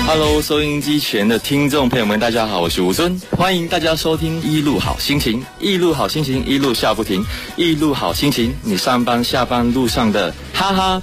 Hello， 收音机前的听众朋友们，大家好，我是吴尊，欢迎大家收听一路好心情，一路好心情，一路笑不停，一路好心情，你上班下班路上的哈哈